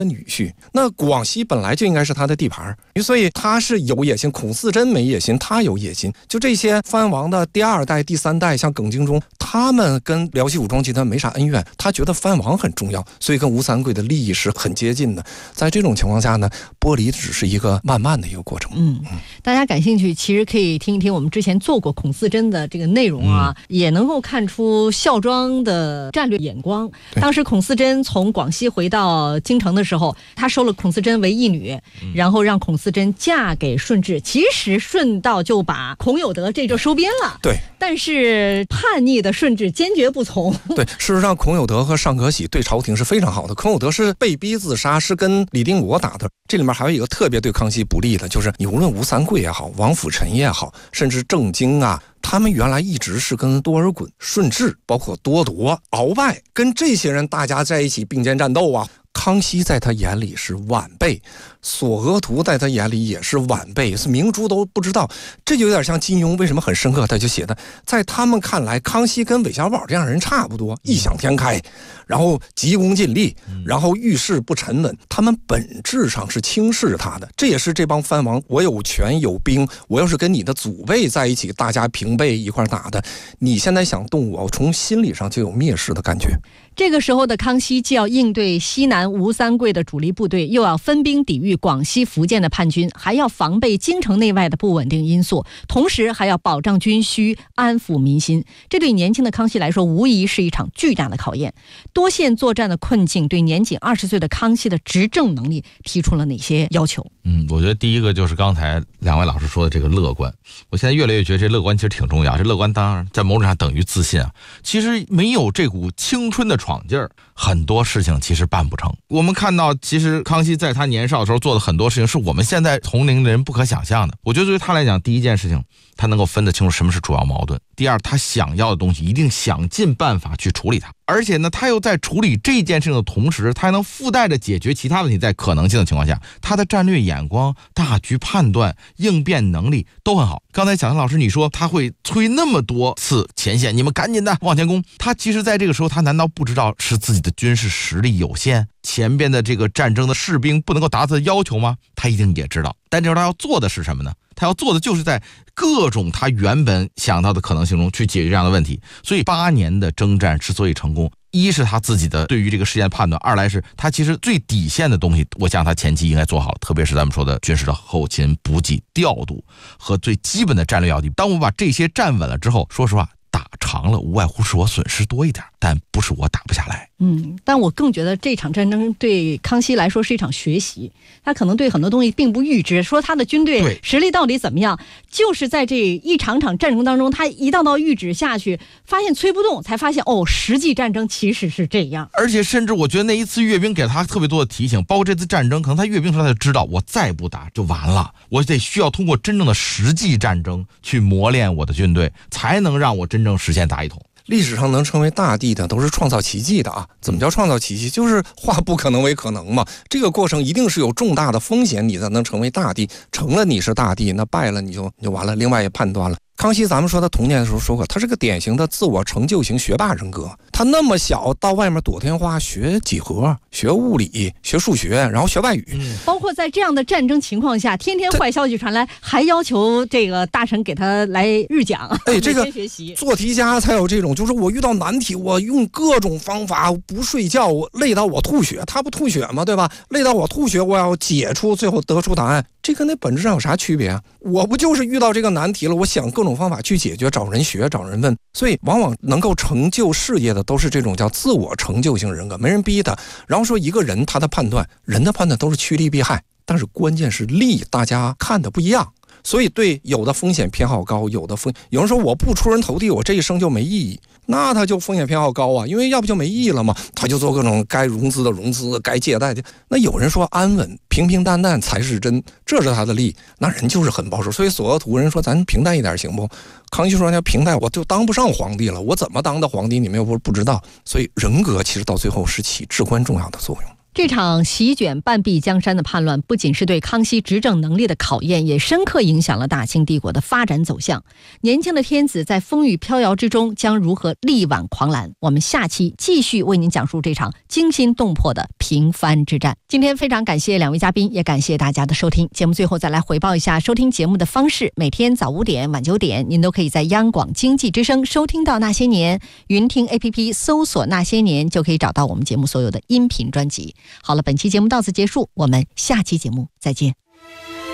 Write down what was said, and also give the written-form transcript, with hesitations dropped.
女婿，那广西本来就应该是他的地盘，所以他是有野心。孔嗣珍没野心，他有野心。就这些藩王的第二代、第三代，像耿精忠，他们跟辽西武装集团没啥恩怨，他觉得藩王很重要，所以跟吴三桂的利益是很接近的。在这种情况下呢，剥离只是一个慢慢的一个过程。 大家感兴趣，其实可以听一听我们之前做过孔嗣珍的这个内容啊，也能够看出孝庄的战略眼光。当时孔嗣珍从广西回到京城的时候，他收了孔嗣珍为义女，然后让孔嗣珍嫁给顺治。其实顺道就把孔有德这就收编了。 对， 但是叛逆的顺治坚决不从。 对，事实上孔有德和尚可喜对朝廷是非常好的。孔有德是被逼自杀，是跟李定国打的。这里面还有一个特别对康熙不利的，就是你无论吴三桂也好，王辅臣也好，甚至郑经啊，他们原来一直是跟多尔衮、顺治，包括多铎、鳌拜，跟这些人大家在一起并肩战斗啊。康熙在他眼里是晚辈，索额图在他眼里也是晚辈，是明珠都不知道。这就有点像金庸为什么很深刻，他就写的，在他们看来，康熙跟韦小宝这样人差不多，异想天开，然后急功近利，然后遇事不沉稳，他们本质上是轻视他的。这也是这帮藩王，我有权有兵，我要是跟你的祖辈在一起，大家平辈一块打的，你现在想动我，从心理上就有蔑视的感觉。 这个时候的康熙既要应对西南吴三桂的主力部队，又要分兵抵御广西、福建的叛军，还要防备京城内外的不稳定因素，同时还要保障军需、安抚民心。这对年轻的康熙来说，无疑是一场巨大的考验。多线作战的困境对年仅20岁的康熙的执政能力提出了哪些要求？ 我觉得第一个就是刚才两位老师说的这个乐观。我现在越来越觉得这乐观其实挺重要。这乐观当然在某种上等于自信啊。其实没有这股青春的闯劲儿，很多事情其实办不成。我们看到其实康熙在他年少的时候做的很多事情是我们现在同龄的人不可想象的。我觉得对于他来讲，第一件事情他能够分得清楚什么是主要矛盾，第二他想要的东西一定想尽办法去处理它，而且呢他又在处理这件事情的同时，他还能附带着解决其他问题。在可能性的情况下，他的战略眼光、大局判断、应变能力都很好。刚才小杨老师你说他会催那么多次前线，你们赶紧的往前攻，他其实在这个时候他难道不知道是自己的军事实力有限，前边的这个战争的士兵不能够达到的要求吗？他一定也知道。但这时候他要做的是什么呢？他要做的就是在各种他原本想到的可能性中去解决这样的问题。所以8年的征战之所以成功，一是他自己的对于这个事件判断，二来是他其实最底线的东西，我想他前期应该做好，特别是咱们说的军事的后勤补给调度和最基本的战略要地。当我把这些站稳了之后，说实话打长了无外乎是我损失多一点，但不是我打不下来。 但我更觉得这场战争对康熙来说是一场学习，他可能对很多东西并不预知，说他的军队实力到底怎么样，就是在这一场场战争当中，他一道道谕旨下去，发现催不动，才发现实际战争其实是这样。 而且甚至我觉得那一次阅兵给了他特别多的提醒，包括这次战争，可能他阅兵的时候他就知道，我再不打就完了，我得需要通过真正的实际战争去磨练我的军队，才能让我真正实现大一统。 历史上能成为大帝的都是创造奇迹的啊！怎么叫创造奇迹？就是化不可能为可能嘛。这个过程一定是有重大的风险，你才能成为大帝。成了你是大帝，那败了你就完了。另外也判断了，康熙咱们说他童年的时候说过，他是个典型的自我成就型学霸人格。他那么小到外面躲天花，学几何、学物理、学数学，然后学外语。 包括在这样的战争情况下，天天坏消息传来，还要求这个大臣给他来日讲。 这个做题家才有这种，就是我遇到难题，我用各种方法不睡觉，我累到我吐血，他不吐血吗？对吧？累到我吐血，我要解出，最后得出答案。这跟那本质上有啥区别啊？我不就是遇到这个难题了，我想各种方法去解决，找人学，找人问。所以往往能够成就事业的都是这种叫自我成就型人格，没人逼他。然后说一个人他的判断，人的判断都是趋利避害，但是关键是利，大家看的不一样。所以对有的风险偏好高，有人说我不出人头地，我这一生就没意义，那他就风险偏好高啊，因为要不就没意义了嘛，他就做各种该融资的融资，该借贷的。那有人说安稳平平淡淡才是真，这是他的利，那人就是很保守。所以索额图人说咱平淡一点行不？康熙说要平淡我就当不上皇帝了，我怎么当的皇帝你们又不知道。所以人格其实到最后是起至关重要的作用。 这场席卷半壁江山的叛乱，不仅是对康熙执政能力的考验，也深刻影响了大清帝国的发展走向。年轻的天子在风雨飘摇之中将如何力挽狂澜？我们下期继续为您讲述这场惊心动魄的平藩之战。今天非常感谢2位嘉宾，也感谢大家的收听。节目最后再来回报一下收听节目的方式：每天早5点、晚9点，您都可以在央广经济之声收听到《那些年》，云听 APP 搜索《那些年》就可以找到我们节目所有的音频专辑。好了，本期节目到此结束，我们下期节目再见。